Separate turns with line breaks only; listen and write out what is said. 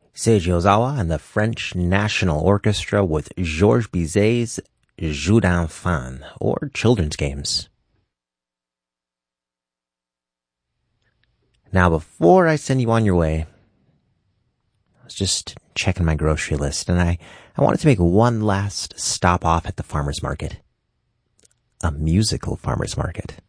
Seiji Ozawa and the French National Orchestra with Georges Bizet's Jeux d'enfants, or Children's Games. Now, before I send you on your way, I was just checking my grocery list, and I wanted to make one last stop off at the farmer's market. A musical farmer's market.